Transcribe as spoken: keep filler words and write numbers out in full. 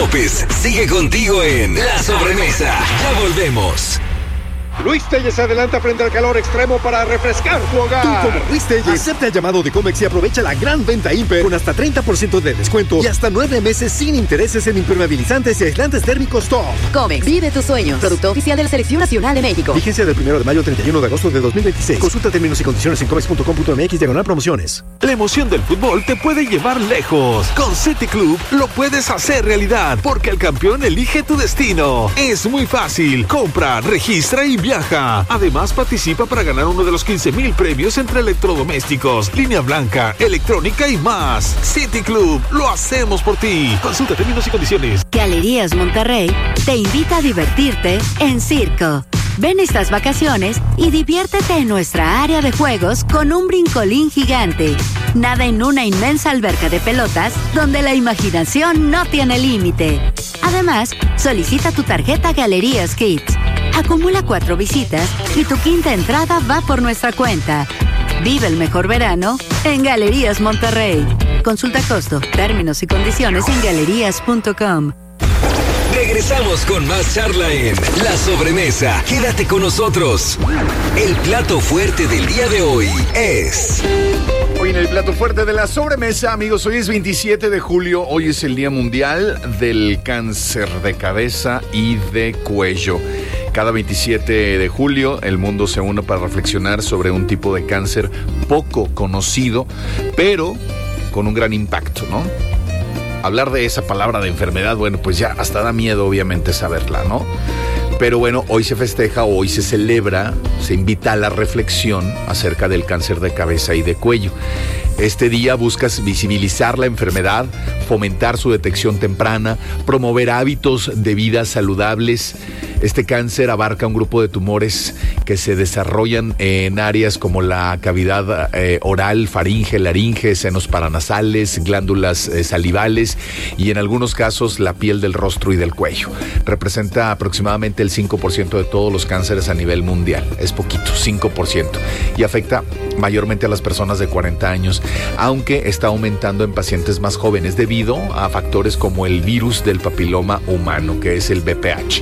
López sigue contigo en La Sobremesa. Ya volvemos. Luis Telles se adelanta frente al calor extremo para refrescar tu hogar. Tú como Luis Telles, acepta el llamado de Comex y aprovecha la gran venta Imper con hasta treinta por ciento de descuento y hasta nueve meses sin intereses en impermeabilizantes y aislantes térmicos Top. Comex, vive tus sueños. Producto oficial de la Selección Nacional de México. Vigencia del primero de mayo al treinta y uno de agosto de dos mil veintiséis. Consulta términos y condiciones en comex punto com punto m x diagonal promociones. La emoción del fútbol te puede llevar lejos. Con City Club lo puedes hacer realidad porque el campeón elige tu destino. Es muy fácil. Compra, registra y viaja. Además, participa para ganar uno de los quince mil premios entre electrodomésticos, línea blanca, electrónica y más. City Club, lo hacemos por ti. Consulta términos y condiciones. Galerías Monterrey te invita a divertirte en Circo. Ven estas vacaciones y diviértete en nuestra área de juegos con un brincolín gigante. Nada en una inmensa alberca de pelotas donde la imaginación no tiene límite. Además, solicita tu tarjeta Galerías Kids. Acumula cuatro visitas y tu quinta entrada va por nuestra cuenta. Vive el mejor verano en Galerías Monterrey. Consulta costo, términos y condiciones en galerías punto com. Regresamos con más charla en La Sobremesa. Quédate con nosotros. El plato fuerte del día de hoy es... Hoy en el plato fuerte de La Sobremesa, amigos, hoy es veintisiete de julio, hoy es el Día Mundial del Cáncer de Cabeza y de Cuello. Cada veintisiete de julio el mundo se une para reflexionar sobre un tipo de cáncer poco conocido, pero con un gran impacto, ¿no? Hablar de esa palabra de enfermedad, bueno, pues ya hasta da miedo obviamente saberla, ¿no? Pero bueno, hoy se festeja, hoy se celebra, se invita a la reflexión acerca del cáncer de cabeza y de cuello. Este día buscas visibilizar la enfermedad, fomentar su detección temprana, promover hábitos de vida saludables. Este cáncer abarca un grupo de tumores que se desarrollan en áreas como la cavidad eh, oral, faringe, laringe, senos paranasales, glándulas eh, salivales y en algunos casos la piel del rostro y del cuello. Representa aproximadamente el cinco por ciento de todos los cánceres a nivel mundial. Es poquito, cinco por ciento. Y afecta mayormente a las personas de cuarenta años, aunque está aumentando en pacientes más jóvenes debido a factores como el virus del papiloma humano, que es el V P H.